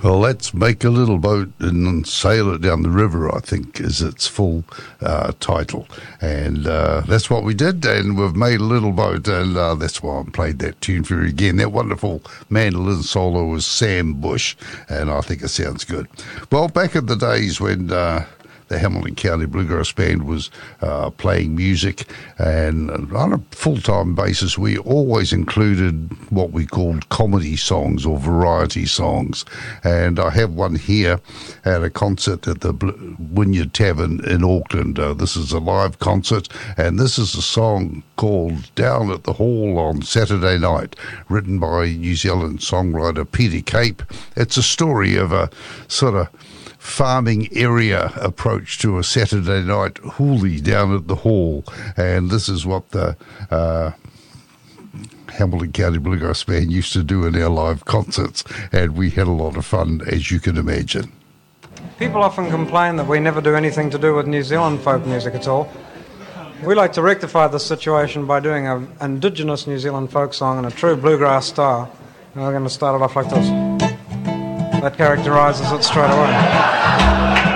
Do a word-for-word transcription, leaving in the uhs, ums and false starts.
Well, let's make a little boat and sail it down the river, I think, is its full uh, title. And uh, that's what we did, and we've made a little boat, and uh, that's why I played that tune for you again. That wonderful mandolin solo was Sam Bush, and I think it sounds good. Well, back in the days when... Uh, the Hamilton County Bluegrass Band was uh, playing music, and on a full-time basis we always included what we called comedy songs or variety songs, and I have one here at a concert at the Wynyard Tavern in Auckland. Uh, this is a live concert, and this is a song called Down at the Hall on Saturday Night, written by New Zealand songwriter Peter Cape. It's a story of a sort of farming area approach to a Saturday night hoolie down at the hall, and this is what the uh, Hamilton County Bluegrass Band used to do in our live concerts, and we had a lot of fun, as you can imagine. People often complain that we never do anything to do with New Zealand folk music at all. We like to rectify this situation by doing an indigenous New Zealand folk song in a true bluegrass style, and we're going to start it off like this. That characterises it straight away.